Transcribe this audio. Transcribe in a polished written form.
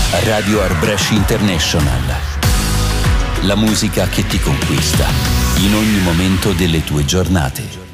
Radio Airbrush International. La musica che ti conquista in ogni momento delle tue giornate.